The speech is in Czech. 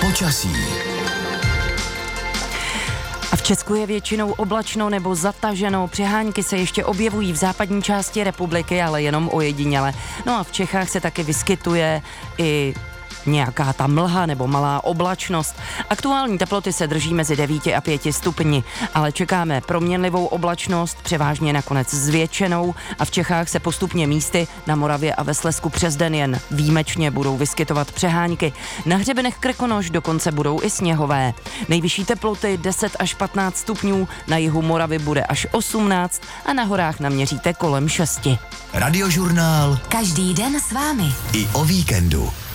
Počasí. A v Česku je většinou oblačno nebo zataženo. Přehánky se ještě objevují v západní části republiky, ale jenom ojediněle. No a v Čechách se taky vyskytuje i nějaká ta mlha nebo malá oblačnost. Aktuální teploty se drží mezi 9 a 5 stupni, ale čekáme proměnlivou oblačnost, převážně nakonec zvětšenou, a v Čechách se postupně místy na Moravě a ve Slezsku přes den jen výjimečně budou vyskytovat přehánky. Na hřebenech Krkonoš dokonce budou i sněhové. Nejvyšší teploty 10 až 15 stupňů, na jihu Moravy bude až 18 a na horách naměříte kolem 6. Radiožurnál. Každý den s vámi. I o víkendu.